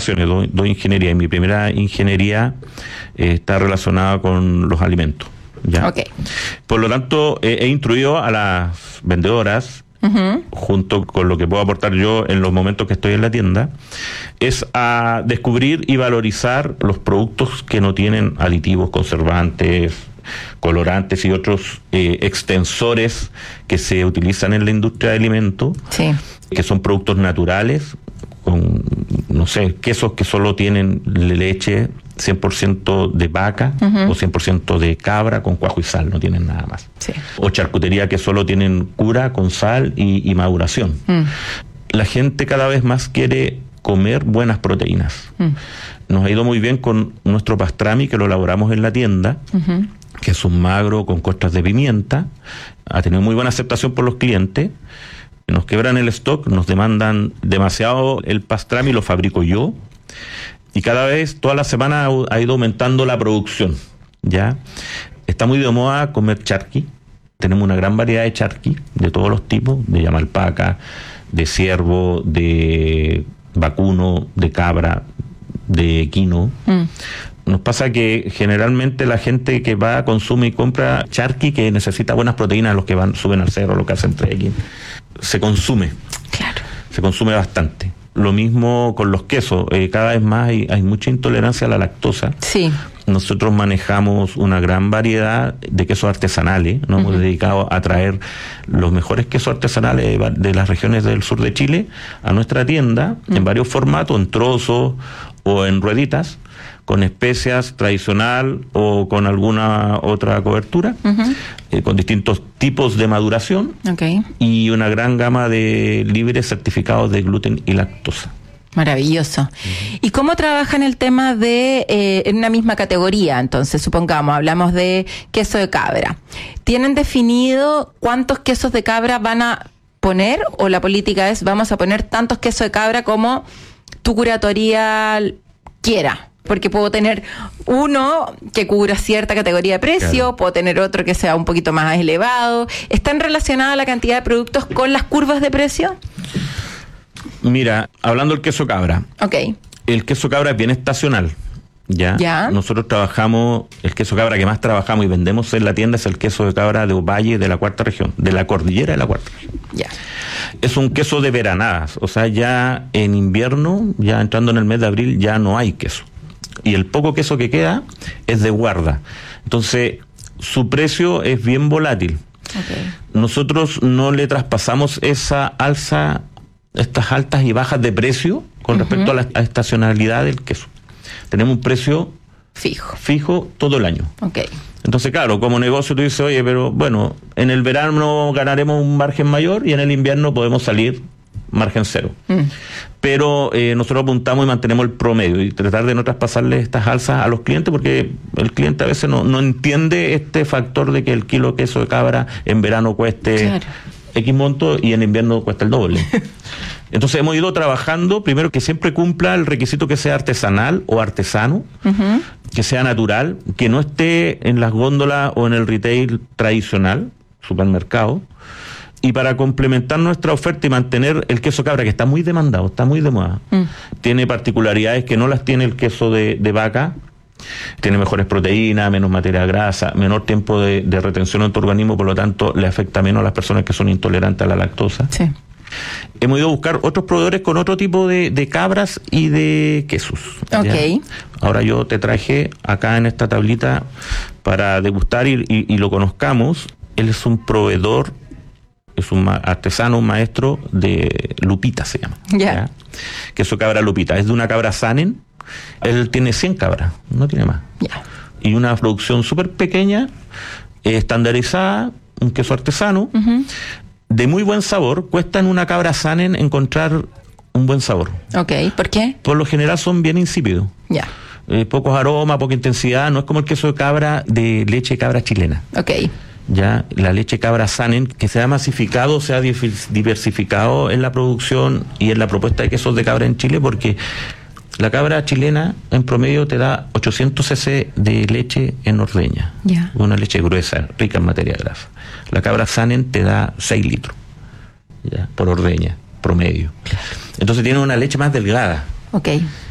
formaciones, dos ingenierías. Y mi primera ingeniería está relacionada con los alimentos. ¿Ya? Okay. Por lo tanto, he instruido a las vendedoras, junto con lo que puedo aportar yo en los momentos que estoy en la tienda, es a descubrir y valorizar los productos que no tienen aditivos, conservantes, colorantes y otros extensores que se utilizan en la industria de alimentos, sí, que son productos naturales, con, no sé, quesos que solo tienen leche 100% de vaca o 100% de cabra con cuajo y sal, no tienen nada más. Sí. O charcutería que solo tienen cura con sal y maduración. La gente cada vez más quiere comer buenas proteínas. Nos ha ido muy bien con nuestro pastrami, que lo elaboramos en la tienda, que es un magro con costras de pimienta. Ha tenido muy buena aceptación por los clientes. Nos quebran el stock, nos demandan demasiado el pastrami, lo fabrico yo. Y cada vez, toda la semana ha ido aumentando la producción, ¿ya? Está muy de moda comer charqui. Tenemos una gran variedad de charqui, de todos los tipos, de llama alpaca, de ciervo, de vacuno, de cabra, de equino. Nos pasa que generalmente la gente que va, consume y compra charqui, que necesita buenas proteínas, los que suben al cerro, los que hacen trekking, se consume. Claro. Se consume bastante. Lo mismo con los quesos. Cada vez más hay mucha intolerancia a la lactosa. Sí. Nosotros manejamos una gran variedad de quesos artesanales. Nos hemos dedicado a traer los mejores quesos artesanales de las regiones del sur de Chile a nuestra tienda, en varios formatos, en trozos o en rueditas, con especias tradicional o con alguna otra cobertura, con distintos tipos de maduración, y una gran gama de libres certificados de gluten y lactosa. Maravilloso. ¿Y cómo trabajan el tema de en una misma categoría? Entonces, supongamos, hablamos de queso de cabra. ¿Tienen definido cuántos quesos de cabra van a poner, o la política es vamos a poner tantos quesos de cabra como tu curatoría quiera? Porque puedo tener uno que cubra cierta categoría de precio, claro, puedo tener otro que sea un poquito más elevado. ¿Están relacionadas la cantidad de productos con las curvas de precio? Mira, hablando del queso cabra. Okay. El queso cabra es bien estacional. ¿Ya? Nosotros trabajamos, el queso cabra que más trabajamos y vendemos en la tienda es el queso de cabra de Ovalle, de la cuarta región, de la cordillera de la cuarta región. Ya. Es un queso de veranadas, o sea, ya en invierno, ya entrando en el mes de abril, ya no hay queso. Y el poco queso que queda es de guarda. Entonces, su precio es bien volátil. Okay. Nosotros no le traspasamos esa alza, estas altas y bajas de precio con respecto a la estacionalidad del queso. Tenemos un precio fijo todo el año. Okay. Entonces, claro, como negocio tú dices, oye, pero bueno, en el verano ganaremos un margen mayor y en el invierno podemos salir margen cero. Pero nosotros apuntamos y mantenemos el promedio y tratar de no traspasarle estas alzas a los clientes, porque el cliente a veces no entiende este factor de que el kilo de queso de cabra en verano cueste X monto y en invierno cuesta el doble. Entonces hemos ido trabajando, primero, que siempre cumpla el requisito que sea artesanal o artesano, que sea natural, que no esté en las góndolas o en el retail tradicional, supermercado. Y para complementar nuestra oferta y mantener el queso cabra, que está muy demandado, está muy de moda, tiene particularidades que no las tiene el queso de vaca. Tiene mejores proteínas, menos materia grasa, menor tiempo de retención en tu organismo, por lo tanto le afecta menos a las personas que son intolerantes a la lactosa. Sí. Hemos ido a buscar otros proveedores con otro tipo de cabras y de quesos. Okay. Ahora yo te traje acá en esta tablita para degustar y lo conozcamos. Él es un proveedor, es un artesano, un maestro de lupita, se llama. ¿Ya? Queso cabra lupita. Es de una cabra Sanen. Él tiene 100 cabras, no tiene más. Y una producción súper pequeña, estandarizada, un queso artesano, de muy buen sabor. Cuesta en una cabra Sanen encontrar un buen sabor. Ok, ¿por qué? Por lo general son bien insípidos. Ya. Pocos aromas, poca intensidad, no es como el queso de cabra de leche de cabra chilena. Ok. Ya, la leche cabra Sanen, que se ha masificado, se ha diversificado en la producción y en la propuesta de quesos de cabra en Chile, porque la cabra chilena en promedio te da 800 cc de leche en ordeña. Yeah. Una leche gruesa, rica en materia grasa. La cabra Sanen te da 6 litros, ¿ya? Por ordeña, promedio. Entonces tiene una leche más delgada. Okay.